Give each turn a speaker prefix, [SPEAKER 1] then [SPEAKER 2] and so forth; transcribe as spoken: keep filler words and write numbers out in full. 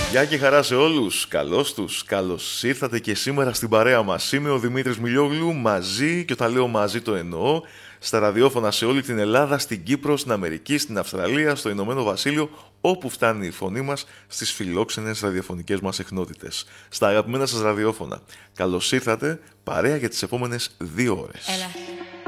[SPEAKER 1] Γεια και χαρά σε όλους, καλώς τους, καλώς ήρθατε και σήμερα στην παρέα μας. Είμαι ο Δημήτρης Μιλιόγλου, μαζί, και όταν λέω μαζί το εννοώ, στα ραδιόφωνα σε όλη την Ελλάδα, στην Κύπρο, στην Αμερική, στην Αυστραλία, στο Ηνωμένο Βασίλειο, όπου φτάνει η φωνή μας στις φιλόξενες ραδιοφωνικές μας εκνότητες. Στα αγαπημένα σας ραδιόφωνα. Καλώς ήρθατε, παρέα για τις επόμενες δύο ώρες.
[SPEAKER 2] Έλα.